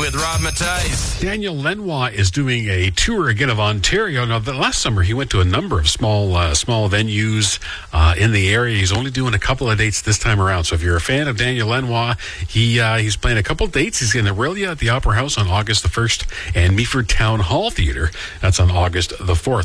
with Rob Matthijs. Daniel Lenoir is doing a tour again of Ontario. Now, last summer he went to a number of small venues in the area. He's only doing a couple of dates this time around. So if you're a fan of Daniel Lenoir, he's playing a couple of dates. He's in Aurelia at the Opera House on August the 1st and Meaford Town Hall Theatre. That's on August the 4th.